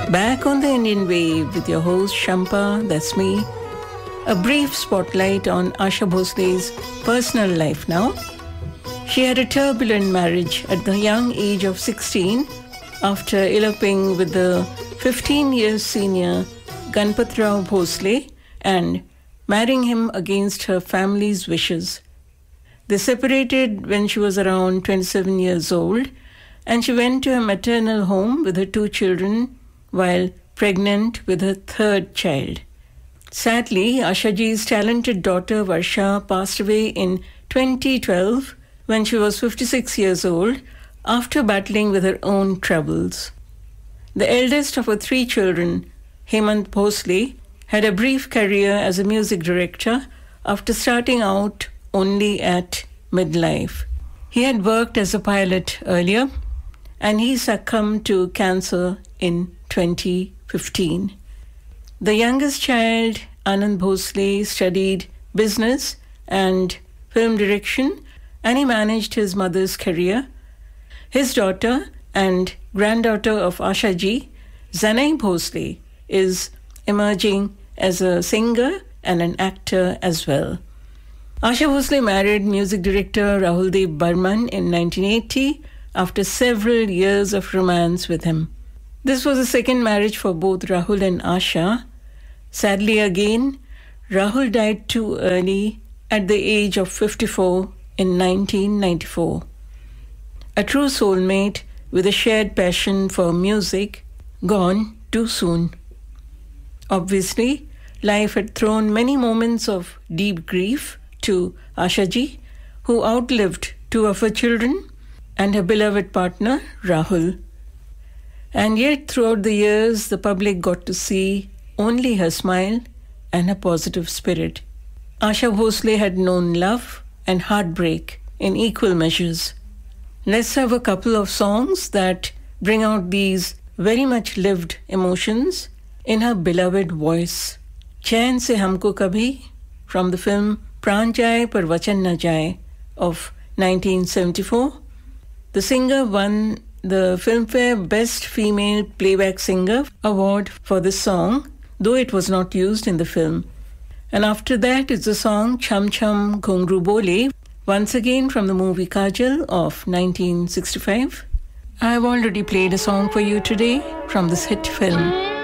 Back on the Indian Wave with your host Shampa, that's me. A brief spotlight on Asha Bhosle's personal life now. She had a turbulent marriage at the young age of 16 after eloping with the 15 years senior Ganpat Rao Bhosle and marrying him against her family's wishes. They separated when she was around 27 years old, and she went to a maternal home with her 2 children while pregnant with her 3rd child. Sadly, Ashaji's talented daughter Varsha passed away in 2012 when she was 56 years old after battling with her own troubles. The eldest of her 3 children, Hemant Bhosle, had a brief career as a music director after starting out only at midlife. He had worked as a pilot earlier, and he succumbed to cancer in 2015. The youngest child, Anand Bhosle, studied business and film direction, and he managed his mother's career. His daughter and granddaughter of Ashaji, Zanai Bhosle, is emerging as a singer and an actor as well. Asha Bhosle married music director Rahul Dev Burman in 1980 after several years of romance with him. This was a second marriage for both Rahul and Asha. Sadly again, Rahul died too early at the age of 54 in 1994. A true soulmate with a shared passion for music, gone too soon. Obviously, life had thrown many moments of deep grief to Ashaji, who outlived 2 of her children and her beloved partner, Rahul. And yet, throughout the years, the public got to see only her smile and her positive spirit. Asha Bhosle had known love and heartbreak in equal measures. Let's have a couple of songs that bring out these very much lived emotions in her beloved voice. Chain Se Humko Kabhi from the film Pran Jaye Par Vachan Na Jaye of 1974. The singer won the Filmfare Best Female Playback Singer award for this song, though it was not used in the film. And after that is the song Cham Cham Ghungru Bole, once again from the movie Kajal of 1965. I've already played a song for you today from this hit film.